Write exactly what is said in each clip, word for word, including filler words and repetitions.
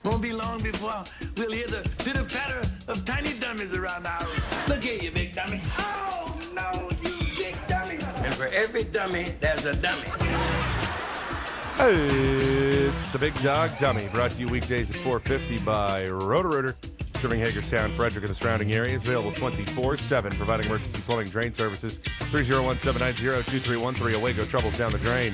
Won't be long before we'll hear the pitter-patter of tiny dummies around the house. Look here, you big dummy. Oh, no, you big dummy. And for every dummy, there's a dummy. It's the Big Dog Dummy, brought to you weekdays at four fifty by Roto-Rooter, serving Hagerstown, Frederick, and the surrounding areas. Available twenty-four seven, providing emergency plumbing drain services. three oh one, seven nine zero, two three one three. Away go troubles down the drain.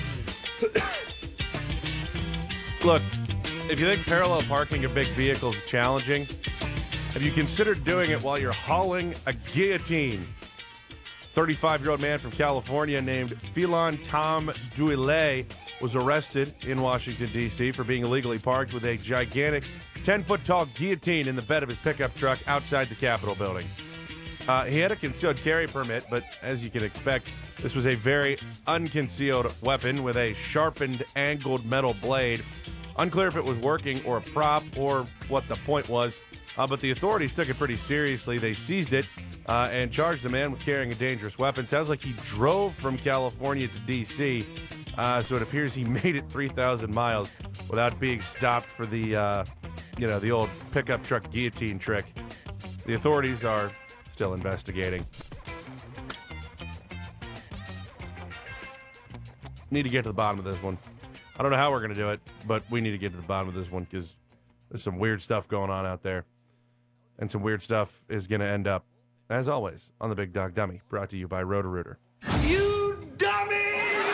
Look, if you think parallel parking of big vehicles is challenging, have you considered doing it while you're hauling a guillotine? thirty-five-year-old man from California named Philon Tom Douillet was arrested in Washington, D C for being illegally parked with a gigantic ten-foot-tall guillotine in the bed of his pickup truck outside the Capitol building. Uh, he had a concealed carry permit, but as you can expect, this was a very unconcealed weapon with a sharpened, angled metal blade. Unclear if it was working or a prop or what the point was, uh, but the authorities took it pretty seriously. They seized it uh, and charged the man with carrying a dangerous weapon. Sounds like he drove from California to D C, uh, so it appears he made it three thousand miles without being stopped for the, uh, you know, the old pickup truck guillotine trick. The authorities are still investigating. Need to get to the bottom of this one. I don't know how we're going to do it, but we need to get to the bottom of this one because there's some weird stuff going on out there. And some weird stuff is going to end up, as always, on the Big Dog Dummy, brought to you by Roto-Rooter. You dummy!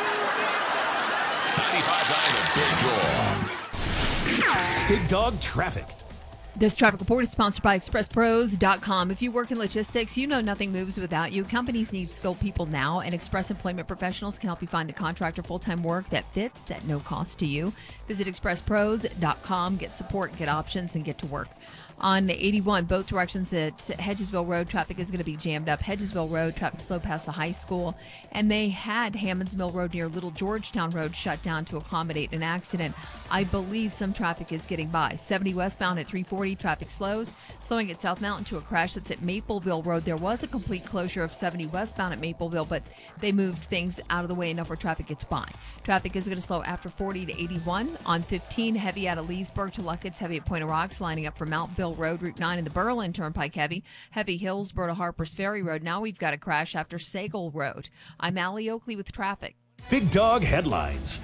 ninety-five point nine The Big Dog. Big Dog Traffic. This traffic report is sponsored by express pros dot com. If you work in logistics, you know nothing moves without you. Companies need skilled people now, and Express Employment Professionals can help you find a contract or full-time work that fits at no cost to you. Visit express pros dot com, get support, get options, and get to work. On eighty-one, both directions at Hedgesville Road, traffic is going to be jammed up. Hedgesville Road, traffic slow past the high school. And they had Hammonds Mill Road near Little Georgetown Road shut down to accommodate an accident. I believe some traffic is getting by. seventy westbound at three forty, traffic slows. Slowing at South Mountain to a crash that's at Mapleville Road. There was a complete closure of seventy westbound at Mapleville, but they moved things out of the way enough where traffic gets by. Traffic is going to slow after forty to eighty-one. On fifteen, heavy out of Leesburg to Luckett's, heavy at Point of Rocks, lining up from Mount Bill Road, Route nine, and the Berlin Turnpike heavy. Heavy Hillsborough to Harper's Ferry Road. Now we've got a crash after Sagal Road. I'm Allie Oakley with traffic. Big Dog Headlines.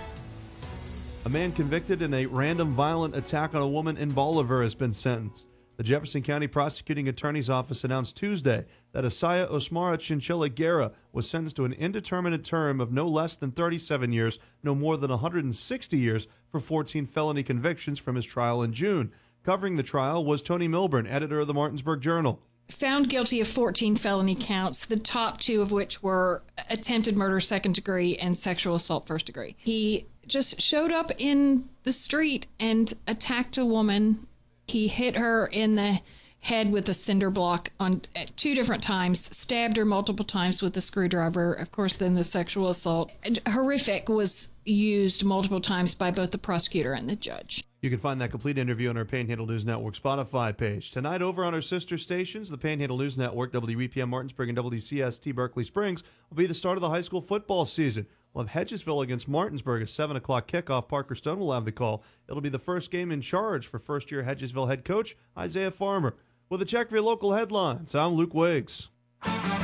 A man convicted in a random violent attack on a woman in Bolivar has been sentenced. The Jefferson County Prosecuting Attorney's Office announced Tuesday that Asaya Osmara Chinchilla Guerra was sentenced to an indeterminate term of no less than thirty-seven years, no more than one hundred sixty years, for fourteen felony convictions from his trial in June. Covering the trial was Tony Milburn, editor of the Martinsburg Journal. Found guilty of fourteen felony counts, the top two of which were attempted murder second degree and sexual assault first degree. He just showed up in the street and attacked a woman. He hit her in the head with a cinder block on at two different times, stabbed her multiple times with a screwdriver. Of course, then the sexual assault. Horrific was used multiple times by both the prosecutor and the judge. You can find that complete interview on our Panhandle News Network Spotify page. Tonight over on our sister stations, the Panhandle News Network, W E P M Martinsburg, and W C S T Berkeley Springs, will be the start of the high school football season. We'll have Hedgesville against Martinsburg, a seven o'clock kickoff. Parker Stone will have the call. It'll be the first game in charge for first-year Hedgesville head coach Isaiah Farmer. With a check for your local headlines, I'm Luke Wiggs.